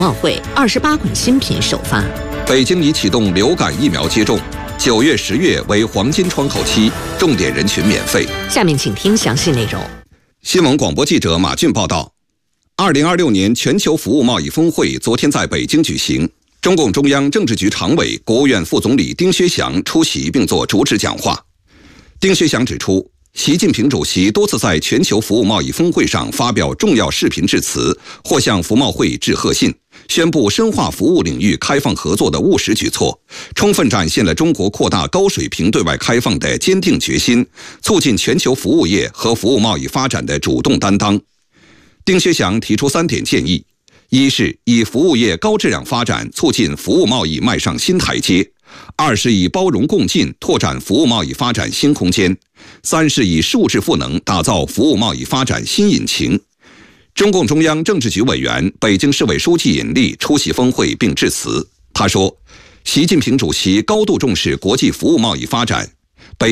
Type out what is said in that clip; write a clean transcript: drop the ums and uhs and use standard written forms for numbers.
贸会28款新品首发。 北京已启动流感疫苗接种，9月、10月为黄金窗口期，重点人群免费。 下面请听详细内容。 新闻广播记者马俊报道，2026年全球服务贸易峰会昨天在北京举行，中共中央政治局常委、国务院副总理丁薛祥出席并作主旨讲话。丁薛祥指出，习近平主席多次在全球服务贸易峰会上发表重要视频致辞，或向服贸会致贺信，宣布深化服务领域开放合作的务实举措，充分展现了中国扩大高水平对外开放的坚定决心，促进全球服务业和服务贸易发展的主动担当。丁薛祥提出3点建议：一是以服务业高质量发展促进服务贸易迈上新台阶；2是以包容共进拓展服务贸易发展新空间；3是以数字赋能打造服务贸易发展新引擎。中共中央政治局委员、北京市委书记尹力出席峰会并致辞。他说，习近平主席高度重视国际服务贸易发展，